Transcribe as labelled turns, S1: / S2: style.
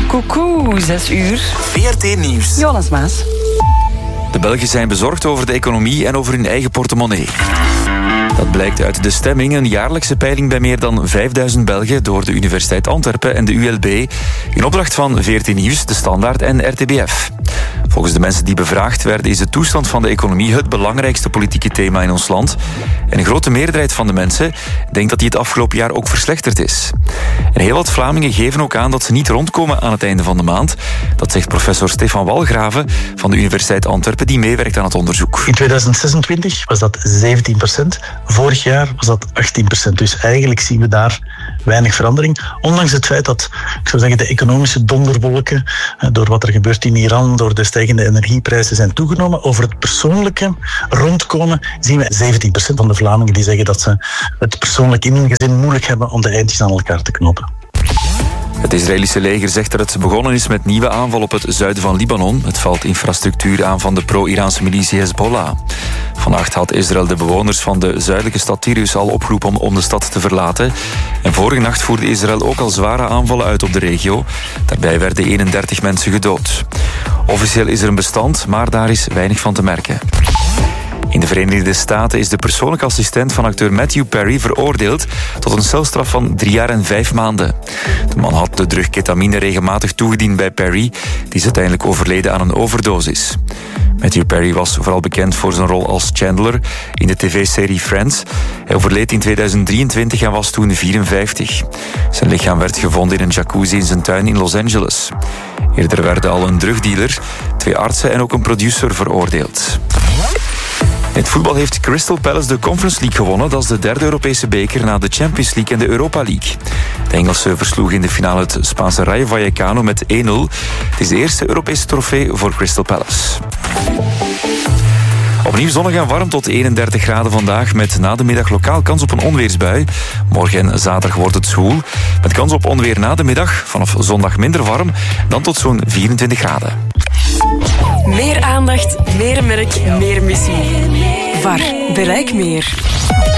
S1: Coucou, 6 uur.
S2: VRT Nieuws.
S1: Jonas Maas.
S3: De Belgen zijn bezorgd over de economie en over hun eigen portemonnee. Dat blijkt uit De Stemming, een jaarlijkse peiling bij meer dan 5000 Belgen door de Universiteit Antwerpen en de ULB in opdracht van VRT Nieuws, De Standaard en RTBF. Volgens de mensen die bevraagd werden is de toestand van de economie het belangrijkste politieke thema in ons land. En een grote meerderheid van de mensen denkt dat die het afgelopen jaar ook verslechterd is. En heel wat Vlamingen geven ook aan dat ze niet rondkomen aan het einde van de maand. Dat zegt professor Stefan Walgraven van de Universiteit Antwerpen, die meewerkt aan het onderzoek.
S4: In 2026 was dat 17%. Vorig jaar was dat 18%. Dus eigenlijk zien we daar weinig verandering. Ondanks het feit dat, ik zou zeggen, de economische donderwolken, door wat er gebeurt in Iran, door de stijgende energieprijzen zijn toegenomen. Over het persoonlijke rondkomen zien we 17% van de Vlamingen die zeggen dat ze het persoonlijk in hun gezin moeilijk hebben om de eindjes aan elkaar te knopen.
S3: Het Israëlische leger zegt dat het begonnen is met nieuwe aanval op het zuiden van Libanon. Het valt infrastructuur aan van de pro-Iraanse militie Hezbollah. Vannacht had Israël de bewoners van de zuidelijke stad Tyrus al opgeroepen om de stad te verlaten. En vorige nacht voerde Israël ook al zware aanvallen uit op de regio. Daarbij werden 31 mensen gedood. Officieel is er een bestand, maar daar is weinig van te merken. In de Verenigde Staten is de persoonlijke assistent van acteur Matthew Perry veroordeeld tot een celstraf van 3 jaar en 5 maanden. De man had de drug ketamine regelmatig toegediend bij Perry. Die is uiteindelijk overleden aan een overdosis. Matthew Perry was vooral bekend voor zijn rol als Chandler in de tv-serie Friends. Hij overleed in 2023 en was toen 54. Zijn lichaam werd gevonden in een jacuzzi in zijn tuin in Los Angeles. Eerder werden al een drugdealer, 2 artsen en ook een producer veroordeeld. In het voetbal heeft Crystal Palace de Conference League gewonnen. Dat is de 3e Europese beker na de Champions League en de Europa League. De Engelsen versloegen in de finale het Spaanse Rayo Vallecano met 1-0. Het is de eerste Europese trofee voor Crystal Palace. Opnieuw zonnig en warm tot 31 graden vandaag, met na de middag lokaal kans op een onweersbui. Morgen en zaterdag wordt het zwoel, met kans op onweer na de middag. Vanaf zondag minder warm, dan tot zo'n 24 graden.
S5: Meer aandacht, meer merk, meer missie. VAR, bereik meer.